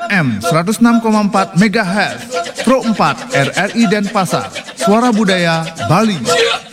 FM 106,4 MHz, Pro 4 RRI Denpasar, Suara Budaya Bali.